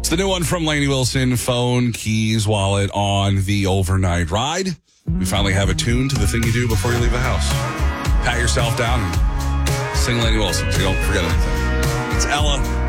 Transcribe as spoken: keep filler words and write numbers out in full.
It's the new one from Lainey Wilson, phone, keys, wallet on the overnight ride. We finally have a tune to the thing you do before you leave the house. Pat yourself down and sing Lainey Wilson so you don't forget anything. It's Ella.